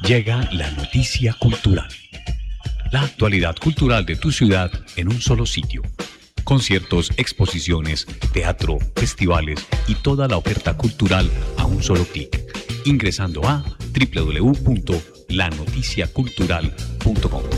Llega la noticia cultural. La actualidad cultural de tu ciudad en un solo sitio. Conciertos, exposiciones, teatro, festivales y toda la oferta cultural a un solo clic. Ingresando a www.lanoticiacultural.com.